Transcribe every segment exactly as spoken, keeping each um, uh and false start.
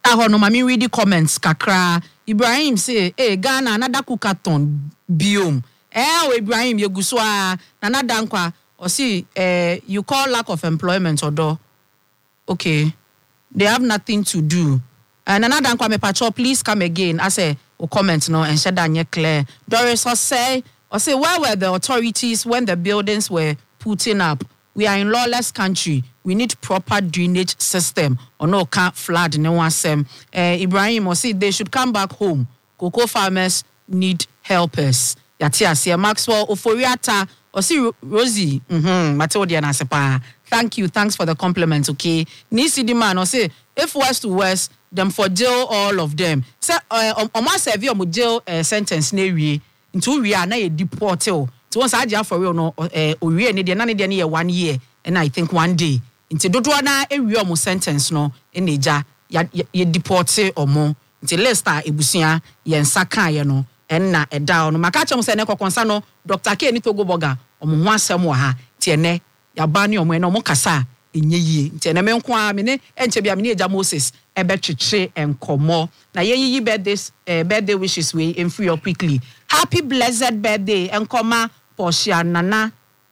Aho no mami read the comments kakra. Ibrahim say, "Hey Ghana another kukaton biome." Eh Ibrahim yeguswa another nkwa or see eh you call lack of employment or do. Okay. They have nothing to do. And another nkwa me patrol please come again. I say o comment no and share that clear. Doris or say or say where were the authorities when the buildings were putting up? We are in lawless country. We need proper drainage system. Or no can't flood no one sem. Uh, Ibrahim or say they should come back home. Cocoa farmers need helpers. Yatia see Maxwell Oforiata or see Rosie. Mhm. Mateo Diana sepa. Thank you. Thanks for the compliment. Okay. Nisi the man or say if west to west, them for jail all of them. Say uh on my serve your jail uh, sentence near into we are na ye deported. So once I for real no eh owie ne de na ne de ne one year and I think one day nti dodo na ewie omo sentence no en eja ye deport omo nti Lester ebusia ye nsa kan ye no en na eda no maka chem se ne kokonsa no Doctor K ni Togo Boga omo ho asem wa ha ti ene ya ba ne omo ene omo kasa enye yie nti ene me nko a me ne enche bia me ne eja Moses ebe twetwe enkomo na ye yi birthday eh, birthday wishes we en free up quickly. Happy blessed birthday enkoma Portia Nana,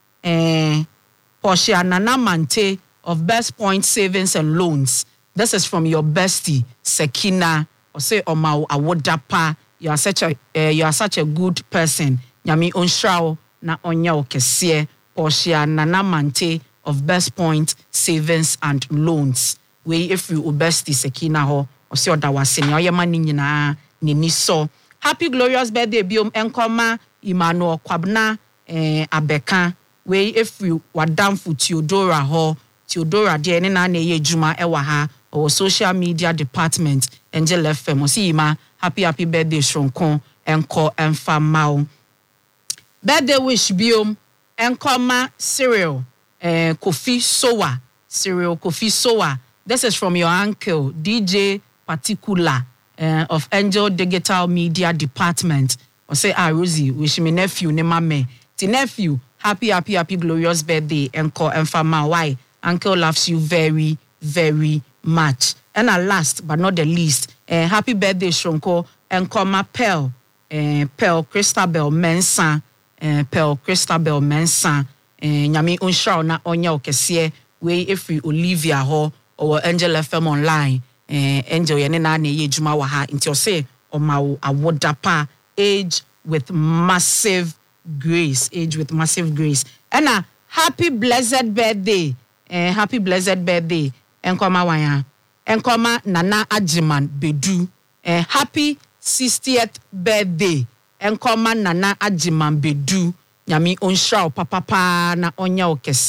eh, Portia Nana Mante of Best Point Savings and Loans. This is from your bestie, Sekina. Or say, Oma Awodapa. You are such a, uh, you are such a good person. Yami Onshrao na onya okesie. Portia Nana Mante of Best Point Savings and Loans. We if you bestie Sekina ho, or say odawase ni oyema ni nyina ni niso. Happy glorious birthday, biom enkoma Emmanuel Kwabna. Eh, abeka we if you were down for Theodora ho Theodora de ne na na ye juma e wa ha or social media department Angel F M osima happy happy birthday shronkon enko emfa mawo birthday wish biom enkoma cereal eh Kofi Sowa cereal Kofi Sowa. This is from your uncle D J Particular uh, of Angel Digital Media Department. Or say ah Rosie wish me nephew ne mame. The nephew, happy, happy, happy, glorious birthday, Uncle and Fama. Why? Uncle loves you very, very much. And at last, but not the least, uh, happy birthday, Shonko, Uncle Ma Pearl, uh, Pearl Christabel Mensa, uh, Pearl Christabel Mensa, Nyami Unshaw na Onya Okesie, way if we Olivia Ho or Angel F M online, uh, Angel Yanena ne Juma Waha, into say, or Mau Awodapa, age with massive grace, age with massive grace. And a happy blessed birthday. Eh, happy blessed birthday. Enkoma waya. Enkoma Nana Ajiman Bedu. Eh, happy sixtieth birthday. Enkoma Nana Ajiman Bedu. Nyami Onshaw papa pa na onya okesi.